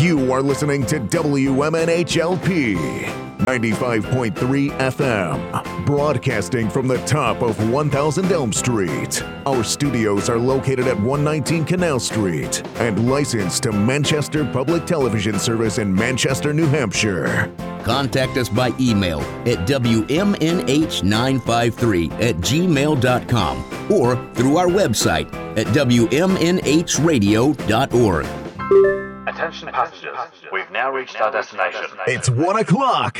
You are listening to WMNHLP 95.3 FM, broadcasting from the top of 1000 Elm Street. Our studios are located at 119 Canal Street and licensed to Manchester Public Television Service in Manchester, New Hampshire. Contact us by email at WMNH953@gmail.com or through our website at WMNHradio.org. Attention passengers, we've now reached our destination. It's 1 o'clock.